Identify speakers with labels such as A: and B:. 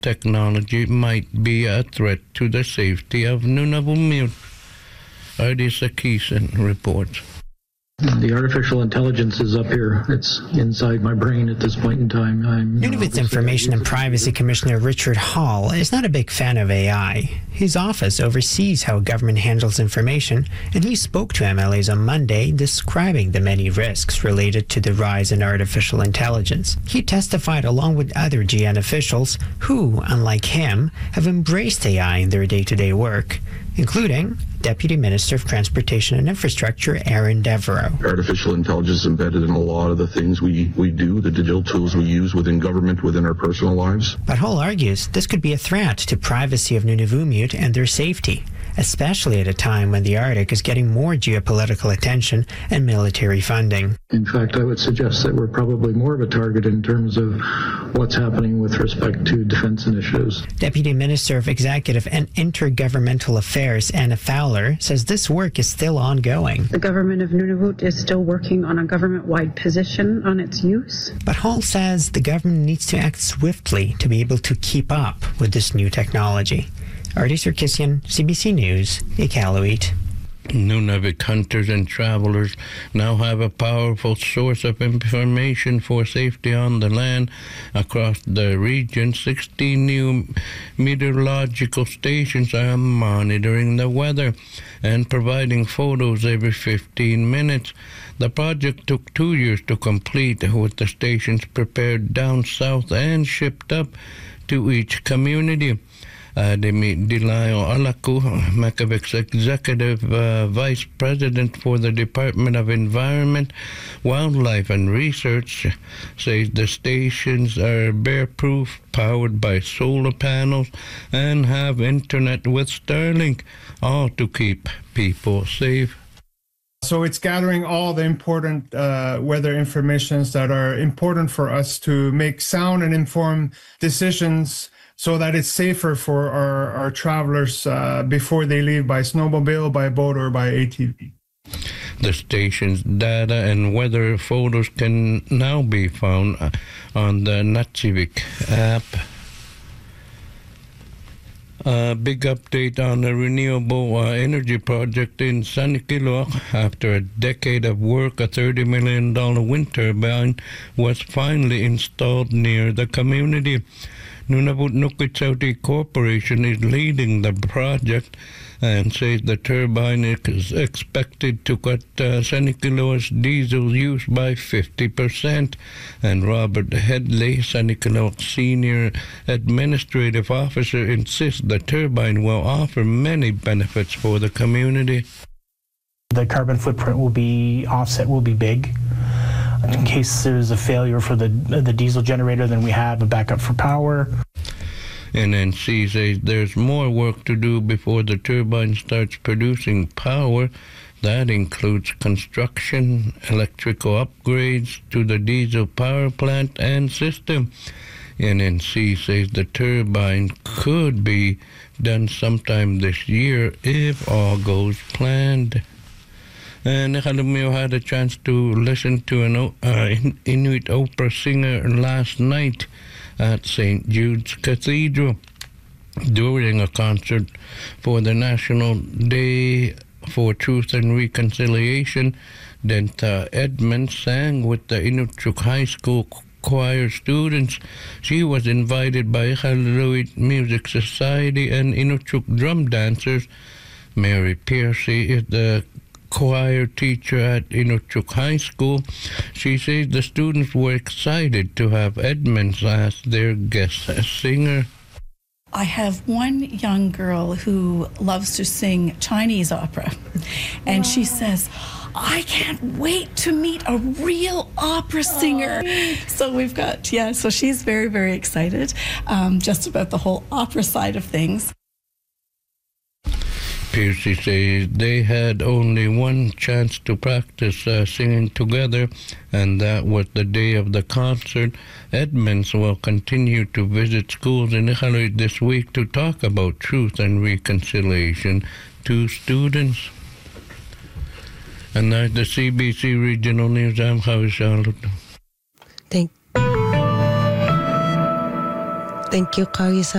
A: technology might be a threat to the safety of Nunavummiut. Artie Sarkisian reports.
B: The artificial intelligence is up here. It's inside my brain at this point in time.
C: Nunavut's Information and Privacy Commissioner Richard Hall is not a big fan of AI. His office oversees how government handles information, and he spoke to MLAs on Monday describing the many risks related to the rise in artificial intelligence. He testified along with other GN officials who, unlike him, have embraced AI in their day-to-day work, including Deputy Minister of Transportation and Infrastructure, Aaron Devereaux.
D: Artificial intelligence is embedded in a lot of the things we do, the digital tools we use within government, within our personal lives.
C: But Hall argues this could be a threat to privacy of Nunavummiut and their safety, especially at a time when the Arctic is getting more geopolitical attention and military funding.
B: In fact, I would suggest that we're probably more of a target in terms of what's happening with respect to defense initiatives.
C: Deputy Minister of Executive and Intergovernmental Affairs, Anna Fowler, says this work is still ongoing.
E: The government of Nunavut is still working on a government-wide position on its use.
C: But Hall says the government needs to act swiftly to be able to keep up with this new technology. Artie Sarkisian, CBC News, Iqaluit.
A: Nunavut hunters and travelers now have a powerful source of information for safety on the land across the region. 16 new meteorological stations are monitoring the weather and providing photos every 15 minutes. The project took 2 years to complete, with the stations prepared down south and shipped up to each community. Demi Dilayo Alaku, Makavic's Executive Vice President for the Department of Environment, Wildlife and Research, says the stations are bear-proof, powered by solar panels, and have internet with Starlink, all to keep people safe.
F: So it's gathering all the important weather informations that are important for us to make sound and informed decisions so that it's safer for our travelers before they leave by snowmobile, by boat, or by ATV.
A: The station's data and weather photos can now be found on the Natsivik app. A big update on the renewable energy project in Sanikiluaq. After a decade of work, a $30 million wind turbine was finally installed near the community. Nunavut Nukichauti Corporation is leading the project and says the turbine is expected to cut Sanikiluaq's diesel use by 50%. And Robert Headley, Sanikiluaq's senior administrative officer, insists the turbine will offer many benefits for the community.
G: The carbon footprint will be big. In case there's a failure for the diesel generator, then we have a backup for power.
A: NNC says there's more work to do before the turbine starts producing power. That includes construction, electrical upgrades to the diesel power plant and system. NNC says the turbine could be done sometime this year if all goes planned. And Iqaluit had a chance to listen to an Inuit opera singer last night at St. Jude's Cathedral during a concert for the National Day for Truth and Reconciliation. Denta Edmonds sang with the Inukjuq High School choir students. She was invited by Iqaluit Music Society and Inukjuq drum dancers. Mary Piercy is the choir teacher at Inukjuq High School. She says the students were excited to have Edmonds as their guest singer.
H: I have one young girl who loves to sing Chinese opera, and she says, I can't wait to meet a real opera singer. So we've got, so she's very, very excited just about the whole opera side of things.
A: Piercy says they had only one chance to practice singing together, and that was the day of the concert. Edmonds will continue to visit schools in Iqaluit this week to talk about truth and reconciliation to students. And that's the CBC Regional News. I'm Javi Charlotte.
I: Thank you, Kawisa.